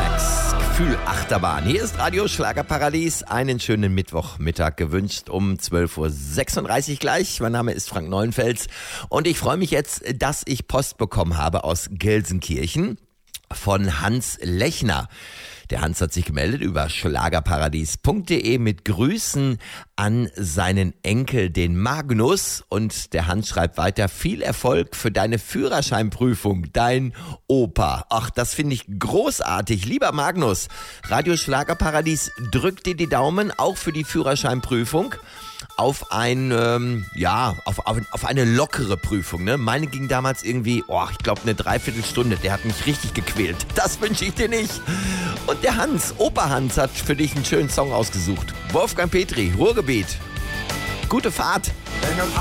Tracks, Gefühl Achterbahn. Hier ist Radio Schlagerparadies. Einen schönen Mittwochmittag gewünscht um 12.36 Uhr gleich. Mein Name ist Frank Neuenfels und ich freue mich jetzt, dass ich Post bekommen habe aus Gelsenkirchen von Hans Lechner. Der Hans hat sich gemeldet über schlagerparadies.de mit Grüßen an seinen Enkel, den Magnus. Und der Hans schreibt weiter: Viel Erfolg für deine Führerscheinprüfung, dein Opa. Ach, das finde ich großartig. Lieber Magnus, Radio Schlagerparadies drückt dir die Daumen, auch für die Führerscheinprüfung. Auf eine lockere Prüfung. Ne? Meine ging damals irgendwie, ich glaube eine Dreiviertelstunde. Der hat mich richtig gequält. Das wünsche ich dir nicht. Und der Hans, Opa Hans, hat für dich einen schönen Song ausgesucht. Wolfgang Petri, Ruhrgebiet. Gute Fahrt.